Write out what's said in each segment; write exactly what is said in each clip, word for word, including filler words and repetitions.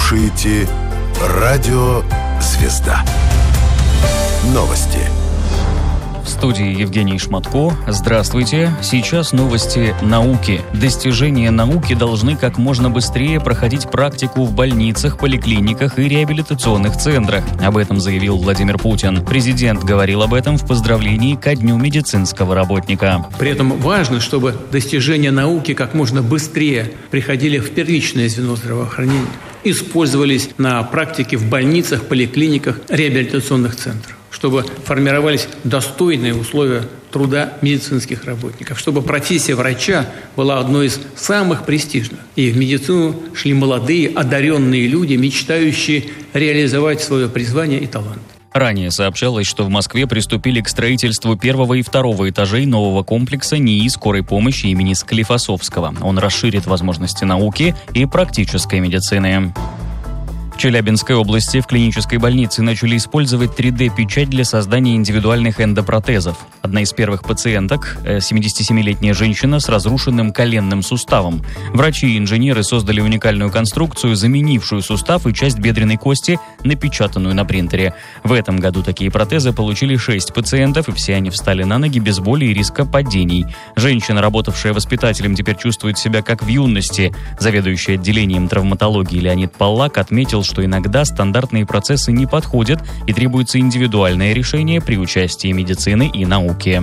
слушаете Радио «Звезда». Новости. В студии Евгений Шматко. Здравствуйте. Сейчас новости науки. Достижения науки должны как можно быстрее проходить практику в больницах, поликлиниках и реабилитационных центрах. Об этом заявил Владимир Путин. Президент говорил об этом в поздравлении ко Дню медицинского работника. При этом важно, чтобы достижения науки как можно быстрее приходили в первичное звено здравоохранения, использовались на практике в больницах, поликлиниках, реабилитационных центрах, чтобы формировались достойные условия труда медицинских работников, чтобы профессия врача была одной из самых престижных. И в медицину шли молодые, одаренные люди, мечтающие реализовать свое призвание и талант. Ранее сообщалось, что в Москве приступили к строительству первого и второго этажей нового комплекса НИИ скорой помощи имени Склифосовского. Он расширит возможности науки и практической медицины. В Челябинской области в клинической больнице начали использовать три дэ-печать для создания индивидуальных эндопротезов. Одна из первых пациенток – семидесятисемилетняя женщина с разрушенным коленным суставом. Врачи и инженеры создали уникальную конструкцию, заменившую сустав и часть бедренной кости, напечатанную на принтере. В этом году такие протезы получили шесть пациентов, и все они встали на ноги без боли и риска падений. Женщина, работавшая воспитателем, теперь чувствует себя как в юности. Заведующий отделением травматологии Леонид Паллак отметил, что иногда стандартные процессы не подходят и требуется индивидуальное решение при участии медицины и науки.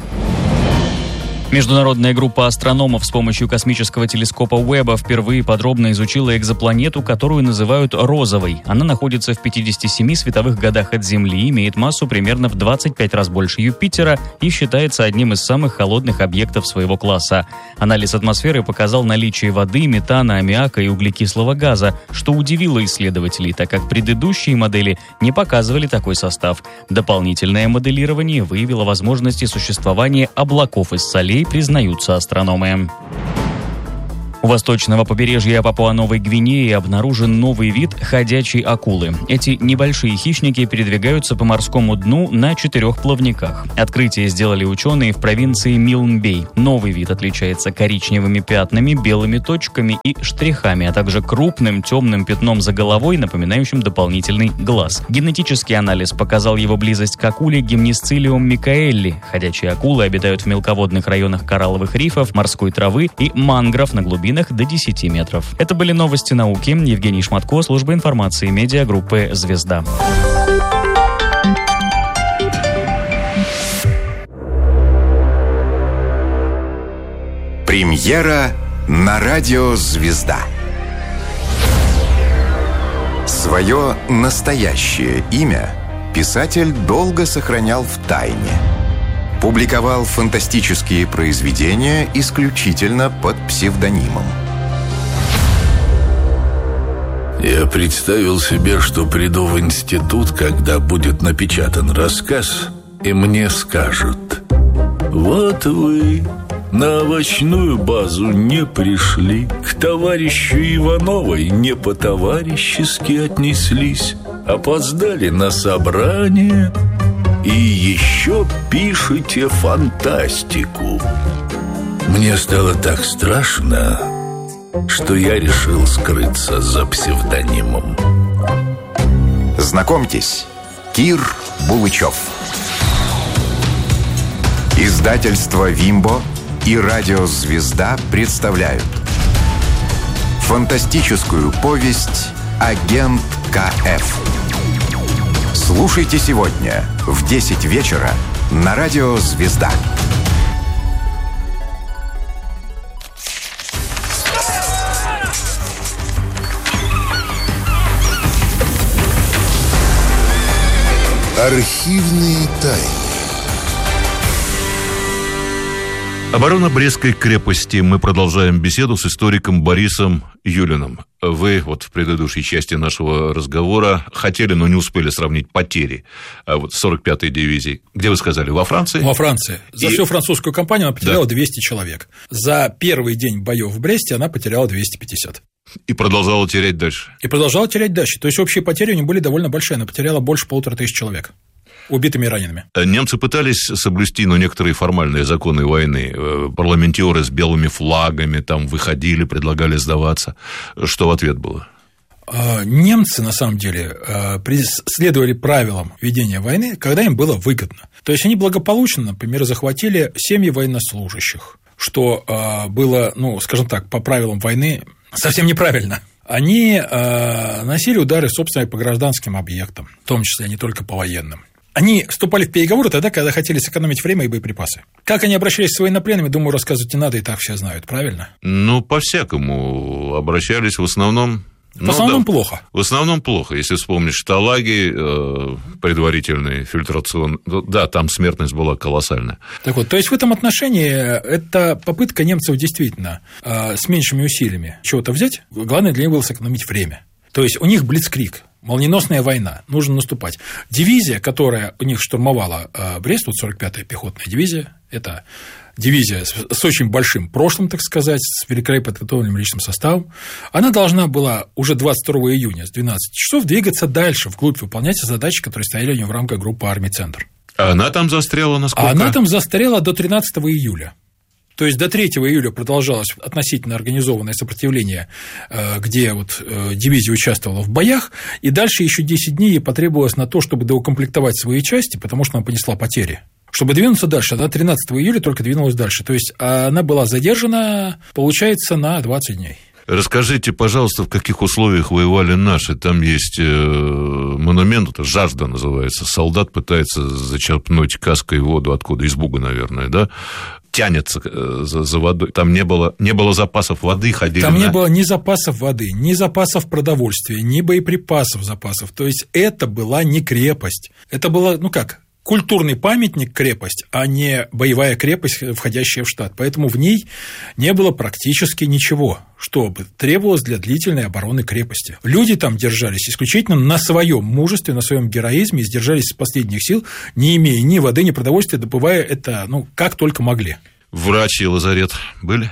Международная группа астрономов с помощью космического телескопа Уэбба впервые подробно изучила экзопланету, которую называют розовой. Она находится в пятидесяти семи световых годах от Земли, имеет массу примерно в двадцать пять раз больше Юпитера и считается одним из самых холодных объектов своего класса. Анализ атмосферы показал наличие воды, метана, аммиака и углекислого газа, что удивило исследователей, так как предыдущие модели не показывали такой состав. Дополнительное моделирование выявило возможности существования облаков из солей, признаются астрономы. У восточного побережья Папуа-Новой Гвинеи обнаружен новый вид ходячей акулы. Эти небольшие хищники передвигаются по морскому дну на четырех плавниках. Открытие сделали ученые в провинции Милн-Бей. Новый вид отличается коричневыми пятнами, белыми точками и штрихами, а также крупным темным пятном за головой, напоминающим дополнительный глаз. Генетический анализ показал его близость к акуле Гимнисцилиум микаэлли. Ходячие акулы обитают в мелководных районах коралловых рифов, морской травы и мангров на глубине до десяти метров. Это были новости науки. Евгений Шматко, служба информации медиагруппы «Звезда». Премьера на радио «Звезда». Свое настоящее имя писатель долго сохранял в тайне. Публиковал фантастические произведения исключительно под псевдонимом. Я представил себе, что приду в институт, когда будет напечатан рассказ, и мне скажут: вот вы на овощную базу не пришли, к товарищу Ивановой не по-товарищески отнеслись, опоздали на собрание и еще пишете фантастику. Мне стало так страшно, что я решил скрыться за псевдонимом. Знакомьтесь, Кир Булычев. Издательство «Вимбо» и радио «Звезда» представляют фантастическую повесть «Агент КФ». Слушайте сегодня в десять вечера на радио «Звезда». Архивные тайны. Оборона Брестской крепости. Мы продолжаем беседу с историком Борисом Юлиным. Вы вот в предыдущей части нашего разговора хотели, но не успели сравнить потери вот сорок пятой дивизии. Где вы сказали? Во Франции? Во Франции. За И... всю французскую кампанию она потеряла да. двести человек. За первый день боев в Бресте она потеряла двести пятьдесят. И продолжала терять дальше. И продолжала терять дальше. То есть общие потери у нее были довольно большие. Она потеряла больше полутора тысяч человек. Убитыми и ранеными. Немцы пытались соблюсти, ну, некоторые формальные законы войны. Парламентеры с белыми флагами там выходили, предлагали сдаваться. Что в ответ было? Немцы, на самом деле, следовали правилам ведения войны, когда им было выгодно. То есть они благополучно, например, захватили семьи военнослужащих, что было, ну, скажем так, по правилам войны совсем неправильно. Они наносили удары, собственно, по гражданским объектам, в том числе не только по военным. Они вступали в переговоры тогда, когда хотели сэкономить время и боеприпасы. Как они обращались с военнопленными, думаю, рассказывать не надо, и так все знают, правильно? Ну, по-всякому обращались в основном... В ну, основном да, плохо. В основном плохо. Если вспомнить шталаги, э, предварительный фильтрацион... Да, там смертность была колоссальная. Так вот, то есть в этом отношении это попытка немцев действительно э, с меньшими усилиями чего-то взять. Главное для них было сэкономить время. То есть у них блицкриг. Молниеносная война, нужно наступать. Дивизия, которая у них штурмовала Брест, вот сорок пятая пехотная дивизия, это дивизия с, с очень большим прошлым, так сказать, с великолепно подготовленным личным составом, она должна была уже двадцать второго июня с двенадцати часов двигаться дальше, вглубь, выполнять задачи, которые стояли у нее в рамках группы армий «Центр». А она там застряла на сколько? А она там застряла до тринадцатого июля. То есть до третьего июля продолжалось относительно организованное сопротивление, где вот дивизия участвовала в боях, и дальше еще десять дней ей потребовалось на то, чтобы доукомплектовать свои части, потому что она понесла потери. Чтобы двинуться дальше, она тринадцатого июля только двинулась дальше. То есть она была задержана, получается, на двадцать дней. Расскажите, пожалуйста, в каких условиях воевали наши? Там есть монумент, это «Жажда» называется. Солдат пытается зачерпнуть каской воду откуда? Из буга, наверное, да? Тянется за, за водой. Там не было, не было запасов воды, ходили Там на... не было ни запасов воды, ни запасов продовольствия, ни боеприпасов запасов. То есть это была не крепость. Это была, ну как, культурный памятник крепость, а не боевая крепость, входящая в штат. Поэтому в ней не было практически ничего, что бы требовалось для длительной обороны крепости. Люди там держались исключительно на своем мужестве, на своем героизме, и сдержались из последних сил, не имея ни воды, ни продовольствия, добывая это, ну, как только могли. Врач и лазарет были?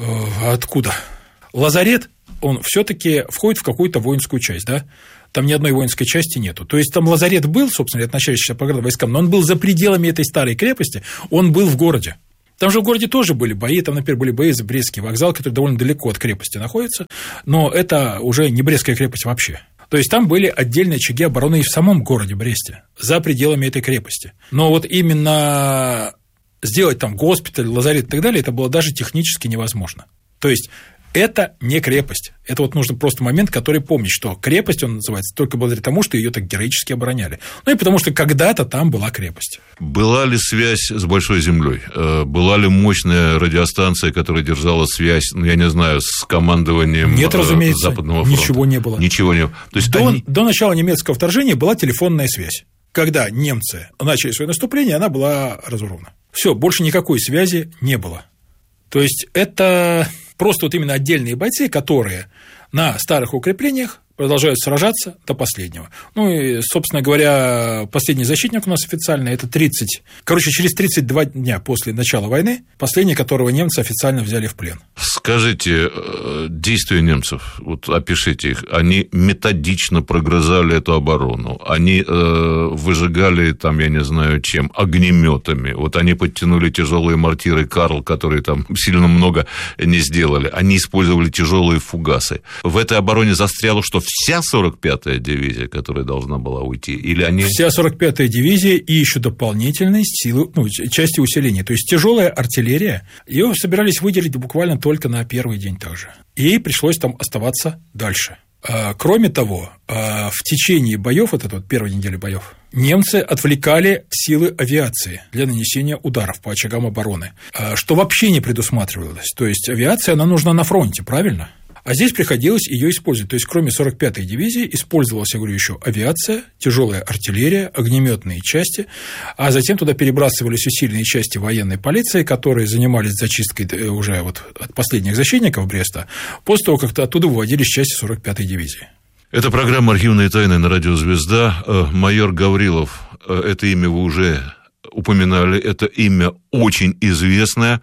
Откуда? Лазарет, он все-таки входит в какую-то воинскую часть, да? Там ни одной воинской части нету. То есть там лазарет был, собственно, относящийся к войскам, но он был за пределами этой старой крепости, он был в городе. Там же в городе тоже были бои, там, например, были бои за Брестский вокзал, который довольно далеко от крепости находится, но это уже не Брестская крепость вообще. То есть там были отдельные очаги обороны и в самом городе Бресте, за пределами этой крепости. Но вот именно сделать там госпиталь, лазарет и так далее, это было даже технически невозможно. То есть это не крепость. Это вот нужно просто момент, который помнить, что крепость, он называется, только благодаря тому, что ее так героически обороняли. Ну и потому что когда-то там была крепость. Была ли связь с Большой землей? Была ли мощная радиостанция, которая держала связь, ну, я не знаю, с командованием Нет, разумеется, Западного фронта? Ничего не было. Ничего не было. То есть до, они... до начала немецкого вторжения была телефонная связь. Когда немцы начали свое наступление, она была разорвана. Все, больше никакой связи не было. То есть это просто вот именно отдельные бойцы, которые на старых укреплениях продолжают сражаться до последнего. Ну и, собственно говоря, последний защитник у нас официально это тридцать, короче, через тридцать два дня после начала войны, последний, которого немцы официально взяли в плен. Скажите, действия немцев, вот опишите их, они методично прогрызали эту оборону, они э, выжигали там, я не знаю чем, огнеметами, вот они подтянули тяжелые мортиры «Карл», которые там сильно много не сделали, они использовали тяжелые фугасы. В этой обороне застряло что, вся сорок пятая дивизия, которая должна была уйти, или они... Вся сорок пятая дивизия и еще дополнительные силы, ну, части усиления, то есть тяжелая артиллерия, ее собирались выделить буквально только на первый день также. И ей пришлось там оставаться дальше. Кроме того, в течение боев, вот этой вот первой недели боев, немцы отвлекали силы авиации для нанесения ударов по очагам обороны, что вообще не предусматривалось. То есть авиация, она нужна на фронте, правильно? А здесь приходилось ее использовать. То есть, кроме сорок пятой дивизии, использовалась, я говорю, еще авиация, тяжелая артиллерия, огнеметные части, а затем туда перебрасывались усиленные части военной полиции, которые занимались зачисткой уже вот от последних защитников Бреста, после того, как оттуда выводились части сорок пятой дивизии. Это программа «Архивные тайны» на радио «Звезда». Майор Гаврилов, это имя вы уже упоминали, это имя очень известное,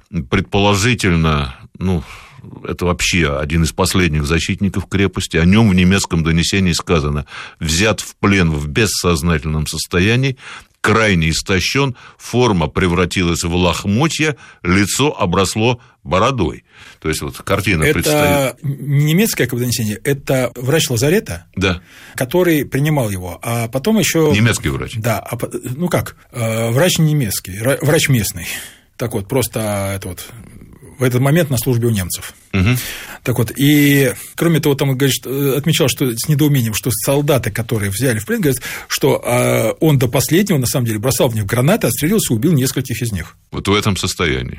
предположительно, ну... Это вообще один из последних защитников крепости. О нем в немецком донесении сказано: взят в плен в бессознательном состоянии крайне истощен, форма превратилась в лохмотья, лицо обросло бородой. То есть, вот картина это предстоит. Это не немецкое как бы донесение, это врач лазарета, да. который принимал его, а потом еще немецкий врач. Да, а, ну как, врач не немецкий, врач местный. Так вот, просто это вот в этот момент на службе у немцев. Угу. Так вот, и кроме того, там говорит, отмечал, что с недоумением, что солдаты, которые взяли в плен, говорят, что он до последнего, на самом деле, бросал в них гранаты, отстрелился и убил нескольких из них. Вот в этом состоянии.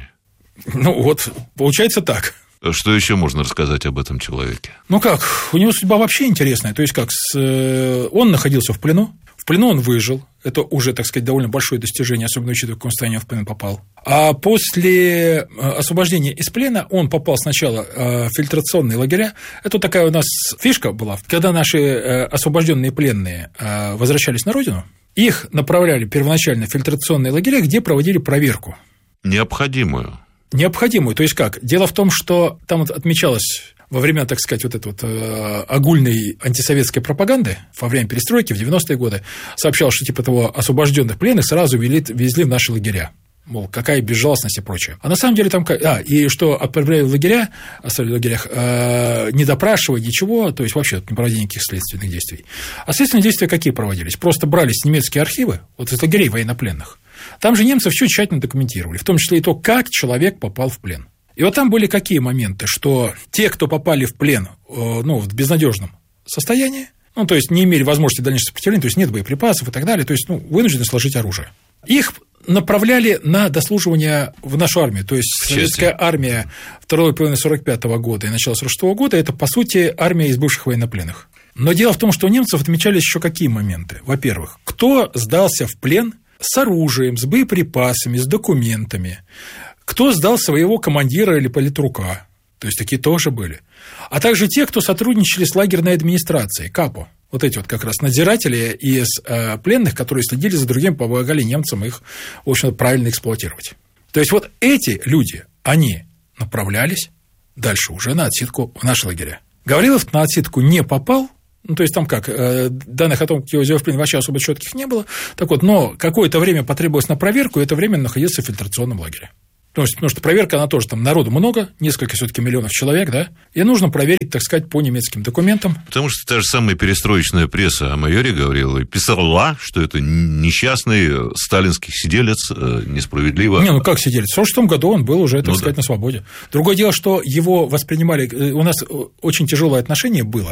Ну вот, получается так. Что еще можно рассказать об этом человеке? Ну как, у него судьба вообще интересная. То есть как, с... он находился в плену, в плену он выжил. Это уже, так сказать, довольно большое достижение, особенно учитывая, в каком состоянии он в плен попал. А после освобождения из плена он попал сначала в фильтрационные лагеря. Это такая у нас фишка была. Когда наши освобожденные пленные возвращались на родину, их направляли первоначально в фильтрационные лагеря, где проводили проверку. Необходимую. Необходимую. То есть как? Дело в том, что там вот отмечалось во время, так сказать, вот этой вот э, огульной антисоветской пропаганды, во время перестройки в девяностые годы, сообщалось, что типа того освобожденных пленных сразу вели, везли в наши лагеря. Мол, какая безжалостность и прочее. А на самом деле там... А, и что отправляли в лагеря, оставили в лагерях, э, не допрашивая ничего, то есть вообще не проводили никаких следственных действий. А следственные действия какие проводились? Просто брались немецкие архивы, вот из лагерей военнопленных. Там же немцы все тщательно документировали, в том числе и то, как человек попал в плен. И вот там были какие моменты, что те, кто попали в плен, ну, в безнадежном состоянии, ну, то есть не имели возможности дальнейшего сопротивления, то есть нет боеприпасов и так далее, то есть, ну, вынуждены сложить оружие. Их направляли на дослуживание в нашу армию, то есть советская армия второй половины сорок пятого года и начала сорок шестого года – это, по сути, армия из бывших военнопленных. Но дело в том, что у немцев отмечались еще какие моменты. Во-первых, кто сдался в плен с оружием, с боеприпасами, с документами, кто сдал своего командира или политрука, то есть такие тоже были, а также те, кто сотрудничали с лагерной администрацией, капо, вот эти вот как раз надзиратели из э, пленных, которые следили за другими, помогали немцам их, в общем-то, правильно эксплуатировать. То есть вот эти люди, они направлялись дальше уже на отсидку в наши лагеря. Гаврилов на отсидку не попал. Ну, то есть, там как, данных о том, как его взяли в плен, вообще особо четких не было. Так вот, но какое-то время потребовалось на проверку, и это время он находился в фильтрационном лагере. То есть, потому что проверка, она тоже, там народу много, несколько все-таки миллионов человек, да, и нужно проверить, так сказать, по немецким документам. Потому что та же самая перестроечная пресса о майоре Гаврилове писала, что это несчастный сталинский сиделец, несправедливо. Не, ну как сиделец? В сорок шестом году он был уже, так ну, сказать, да. на свободе. Другое дело, что его воспринимали, у нас очень тяжелое отношение было